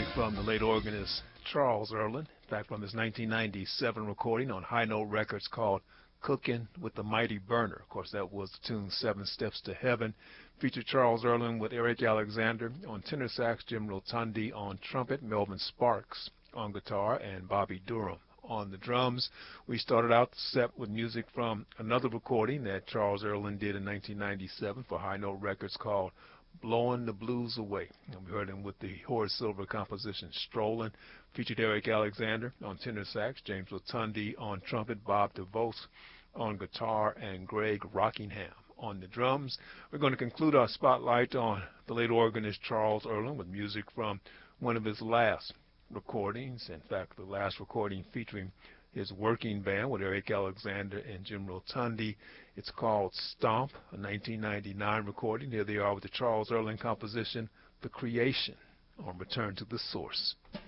from the late organist Charles Earland, back from his 1997 recording on High Note Records called Cookin' with the Mighty Burner. Of course, that was the tune Seven Steps to Heaven. Featured Charles Earland with Eric Alexander on tenor sax, Jim Rotundi on trumpet, Melvin Sparks on guitar, and Bobby Durham on the drums. We started out the set with music from another recording that Charles Earland did in 1997 for High Note Records called Blowing the Blues Away. And we heard him with the Horace Silver composition Strolling. Featured Eric Alexander on tenor sax, James Rotundi on trumpet, Bob DeVos on guitar, and Greg Rockingham on the drums. We're going to conclude our spotlight on the late organist Charles Earland with music from one of his last recordings. In fact, the last recording featuring his working band with Eric Alexander and Jim Rotundi. It's called Stomp, a 1999 recording. Here they are with the Charles Earland composition, The Creation, on Return to the Source.